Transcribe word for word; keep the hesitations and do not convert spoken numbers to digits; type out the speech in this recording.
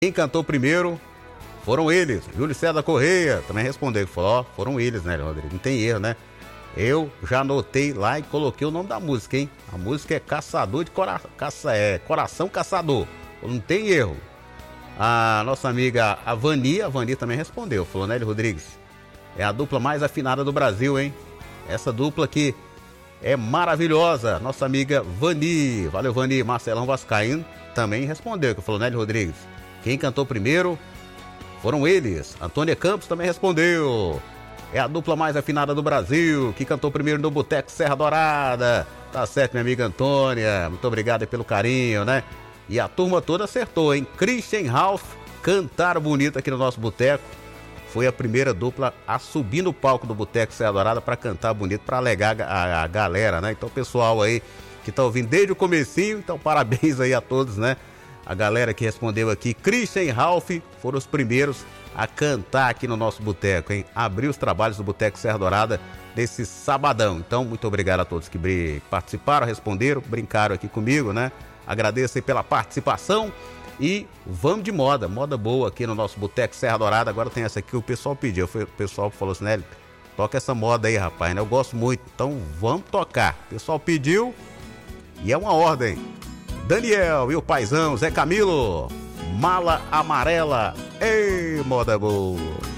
Quem cantou primeiro foram eles. Júlio César Correia também respondeu, falou, ó, foram eles, né, Rodrigo? Não tem erro, né? Eu já anotei lá e coloquei o nome da música, hein? A música é Caçador de Cora... Caça... é... Coração Caçador. Não tem erro. A nossa amiga a Vani, a Vani também respondeu, falou, Nélio Rodrigues. É a dupla mais afinada do Brasil, hein? Essa dupla aqui é maravilhosa. Nossa amiga Vani. Valeu, Vani. Marcelão Vascaíno também respondeu, que falou, Nélio Rodrigues. Quem cantou primeiro foram eles. Antônia Campos também respondeu. É a dupla mais afinada do Brasil, que cantou primeiro no Boteco Serra Dourada. Tá certo, minha amiga Antônia. Muito obrigado pelo carinho, né? E a turma toda acertou, hein? Christian e Ralph cantaram bonito aqui no nosso boteco. Foi a primeira dupla a subir no palco do Boteco Serra Dourada para cantar bonito, para alegar a, a galera, né? Então, pessoal aí que tá ouvindo desde o comecinho, então parabéns aí a todos, né? A galera que respondeu aqui, Christian e Ralph foram os primeiros a cantar aqui no nosso boteco, hein? Abriu os trabalhos do Boteco Serra Dourada nesse sabadão. Então, muito obrigado a todos que participaram, responderam, brincaram aqui comigo, né? Agradeço aí pela participação e vamos de moda, moda boa aqui no nosso Boteco Serra Dourada. Agora tem essa aqui, o pessoal pediu, o pessoal falou assim, né? Toca essa moda aí, rapaz, né? Eu gosto muito, então vamos tocar. O pessoal pediu e é uma ordem. Daniel e o paizão Zé Camilo, Mala Amarela, ei, moda boa.